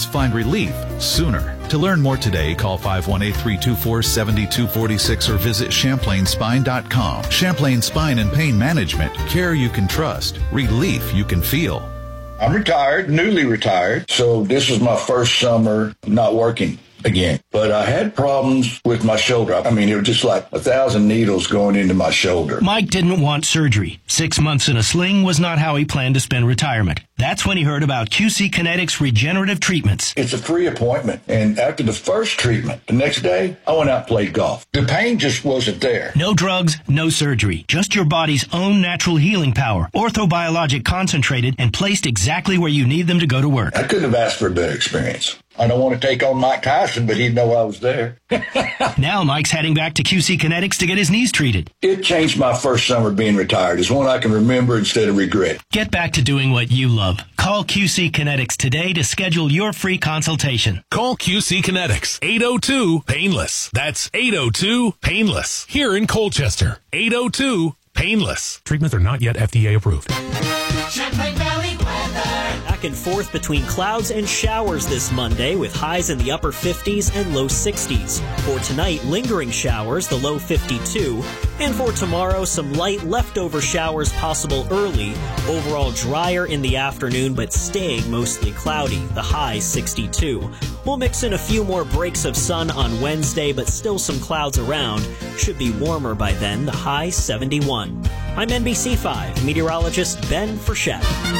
conditions find relief sooner. To learn more today, call 518-324-7246 or visit ChamplainSpine.com. Champlain Spine and Pain Management. Care you can trust. Relief you can feel. I'm retired, newly retired, so this was my first summer not working again. But I had problems with my shoulder. I mean, it was just like 1,000 needles going into my shoulder. Mike didn't want surgery. 6 months in a sling was not how he planned to spend retirement. That's when he heard about QC Kinetics regenerative treatments. It's a free appointment. And after the first treatment, the next day, I went out and played golf. The pain just wasn't there. No drugs, no surgery. Just your body's own natural healing power. Orthobiologic concentrated and placed exactly where you need them to go to work. I couldn't have asked for a better experience. I don't want to take on Mike Tyson, but he'd know I was there. Now Mike's heading back to QC Kinetics to get his knees treated. It changed my first summer being retired. It's one I can remember instead of regret. Get back to doing what you love. Call QC Kinetics today to schedule your free consultation. Call QC Kinetics, 802-PAINLESS. That's 802-PAINLESS. Here in Colchester, 802-PAINLESS. Treatments are not yet FDA approved. Champlain Valley weather. Back and forth between clouds and showers this Monday with highs in the upper 50s and low 60s. For tonight, lingering showers, the low 52. And for tomorrow, some light leftover showers possible early. Overall drier in the afternoon, but staying mostly cloudy, the high 62. We'll mix in a few more breaks of sun on Wednesday, but still some clouds around. Should be warmer by then, the high 71. I'm NBC5 meteorologist Ben Frechette.